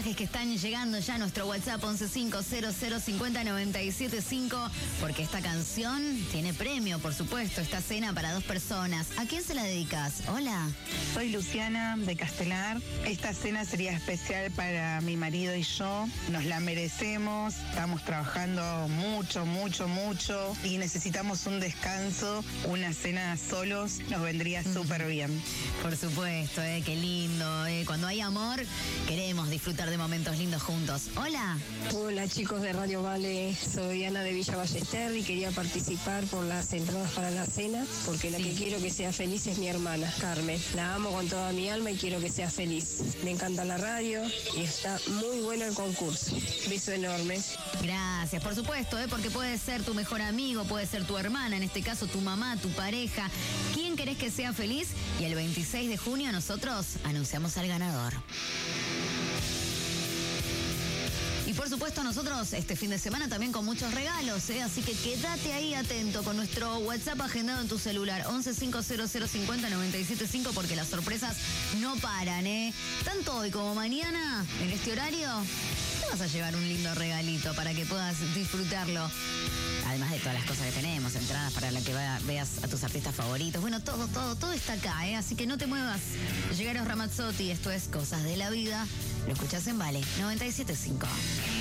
mensajes que están llegando ya a nuestro WhatsApp 1150050975, porque esta canción tiene premio, por supuesto, esta cena para 2 personas. ¿A quién se la dedicas? Hola. Soy Luciana de Castelar. Esta cena sería especial para mi marido y yo. Nos la merecemos. Estamos trabajando mucho y necesitamos un descanso. Una cena solos nos vendría súper bien. Por supuesto, qué lindo. Cuando hay amor, queremos disfrutar de momentos lindos juntos. Hola. Hola chicos de Radio Vale, soy Ana de Villa Ballester y quería participar por las entradas para la cena, porque la que quiero que sea feliz es mi hermana, Carmen. La amo con toda mi alma y quiero que sea feliz. Me encanta la radio y está muy bueno el concurso. Beso enorme. Gracias, por supuesto, porque puede ser tu mejor amigo, puede ser tu hermana, en este caso tu mamá, tu pareja. ¿Quién querés que sea feliz? Y el 26 de junio nosotros anunciamos al ganador. Y por supuesto nosotros este fin de semana también con muchos regalos, así que quédate ahí atento con nuestro WhatsApp agendado en tu celular, 1150050975, porque las sorpresas no paran, tanto hoy como mañana, en este horario, te vas a llevar un lindo regalito para que puedas disfrutarlo. Además de todas las cosas que tenemos, entradas para la que veas a tus artistas favoritos. Bueno, todo está acá, así que no te muevas. Llegaros Ramazzotti, esto es Cosas de la Vida. Lo escuchás en Vale 97.5.